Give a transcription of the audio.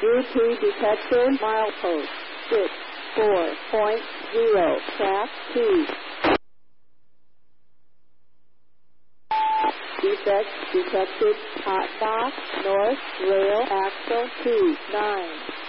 UP detected milepost 64.0, track 2. Defect detected, hot box, north, rail, axle 2, 9.